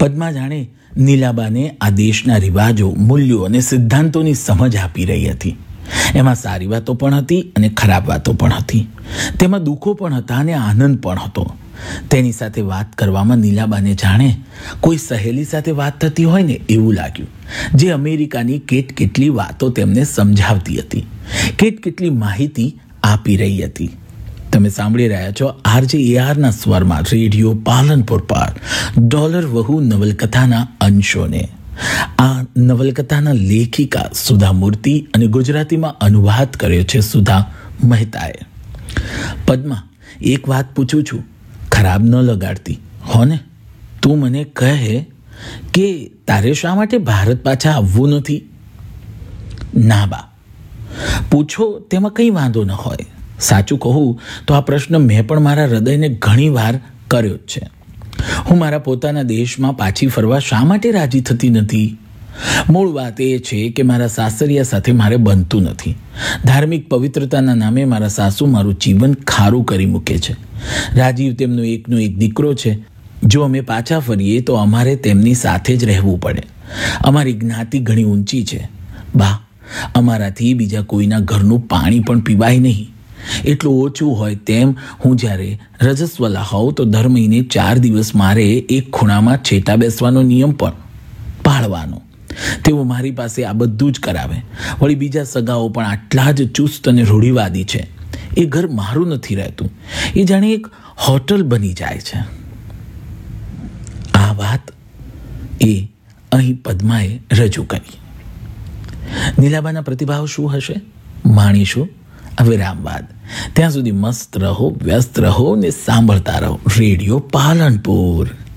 પદ્મા જાણે નીલાબાને આ દેશના રિવાજો, મૂલ્યો અને સિદ્ધાંતોની સમજ આપી રહી હતી. એમાં સારી વાતો પણ હતી અને ખરાબ વાતો પણ હતી. તેમાં દુઃખો પણ હતા અને આનંદ પણ હતો. તેની સાથે વાત કરવામાં નીલાબાને જાણે કોઈ સહેલી સાથે વાત થતી હોય ને એવું લાગ્યું, જે અમેરિકાની કેટલી વાતો તેમને સમજાવતી હતી, કેટલી માહિતી આપી રહી હતી. તમે સાંભળી રહ્યા છો RJARના સ્વરમાં રેડિયો પાલનપુર પર ડોલર વહુ નવલકથાના અંશોને. આ નવલકથાના લેખિકા સુધા મૂર્તિ અને ગુજરાતીમાં અનુવાદ કર્યો છે સુધા મહેતાએ. પદ્મા, એક વાત પૂછું છું, ખરાબ ન લગાડતી હો ને? તું મને કહે કે તારે શા માટે ભારત પાછા આવવું નથી? ના બા, પૂછો તેમાં કંઈ વાંધો ન હોય. સાચું કહું તો આ પ્રશ્ન મેં પણ મારા હૃદયને ઘણી વાર કર્યો જ છે. હું મારા પોતાના દેશમાં પાછી ફરવા શા માટે રાજી થતી નથી? મૂળ વાત એ છે કે મારા સાસરિયા સાથે મારે બનતું નથી. ધાર્મિક પવિત્રતાના નામે મારા સાસુ મારું જીવન ખારું કરી મૂકે છે. રાજીવ તેમનો એકનો એક દીકરો છે. જો અમે પાછા ફરીએ તો અમારે તેમની સાથે જ રહેવું પડે. અમારી જ્ઞાતિ ઘણી ઊંચી છે બા. અમારાથી બીજા કોઈના ઘરનું પાણી પણ પીવાય નહીં. એટલું ઓછું હોય તેમ હું જ્યારે રજસ્વલા હોઉં તો દર મહિને 4 દિવસ મારે એક ખૂણામાં છેટા બેસવાનો નિયમ પણ પાળવાનો. તેઓ મારી પાસે આ બધું જ કરાવે. વળી બીજા સગાઓ પણ આટલા જ ચુસ્ત અને રૂઢિવાદી છે. એ ઘર મારું નથી રહેતું, એ જાણે એક હોટલ બની જાય છે. આ વાત એ અહીં પદ્માએ રજૂ કરી. નીલાબાના પ્રતિભાવ શું હશે માણીશું વિરામ બાદ. ત્યાં સુધી મસ્ત રહો, વ્યસ્ત રહો ને સાંભળતા રહો રેડિયો પાલનપુર.